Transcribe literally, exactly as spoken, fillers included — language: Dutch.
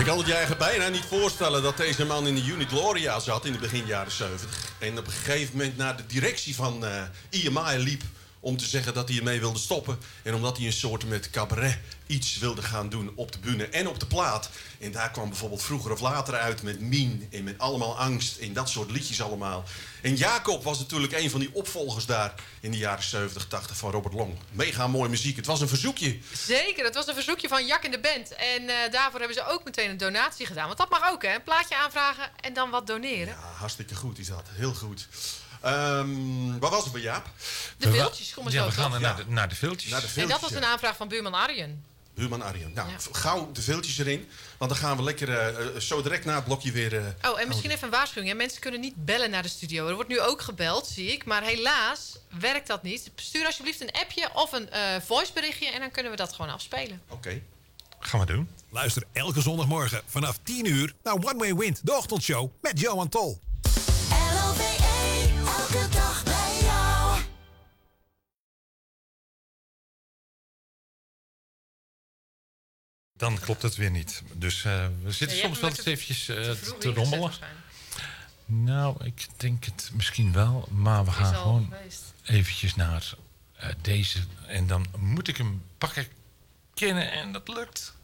Je kan het je eigen bijna niet voorstellen dat deze man in de Unit Gloria zat in de begin jaren zeventig. En op een gegeven moment naar de directie van uh, I M A liep om te zeggen dat hij ermee wilde stoppen. En omdat hij een soort met cabaret iets wilde gaan doen op de bühne en op de plaat. En daar kwam bijvoorbeeld Vroeger of Later uit met Mien en met Allemaal Angst en dat soort liedjes allemaal. En Jacob was natuurlijk een van die opvolgers daar in de jaren zeventig, tachtig van Robert Long. Mega mooie muziek. Het was een verzoekje. Zeker, het was een verzoekje van Jak en de Band. En uh, daarvoor hebben ze ook meteen een donatie gedaan. Want dat mag ook, hè? Een plaatje aanvragen en dan wat doneren. Ja, hartstikke goed is dat. Heel goed. Um, waar was het bij Jaap? De viltjes, kom maar ja, zo. we gaan toch? naar de, naar de viltjes. Naar de viltjes. En dat was een aanvraag van buurman Arjen. Buurman Arjen. Nou, Ja. gauw de viltjes erin. Want dan gaan we lekker uh, zo direct na het blokje weer... Uh, Oh, en misschien even een waarschuwing. Hè? Mensen kunnen niet bellen naar de studio. Er wordt nu ook gebeld, zie ik. Maar helaas werkt dat niet. Stuur alsjeblieft een appje of een uh, voiceberichtje... en dan kunnen we dat gewoon afspelen. Oké. Okay. Gaan we doen. Luister elke zondagmorgen vanaf tien uur naar One Way Wind, de ochtendshow met Johan Tol. L O V E, elke dag bij jou. Dan klopt het weer niet. Dus uh, we zitten Ja, soms wel eens het eventjes uh, te, te, te te rommelen. Nou, ik denk het misschien wel. Maar we gaan gewoon geweest. eventjes naar uh, deze. En dan moet ik hem pakken, kennen en dat lukt.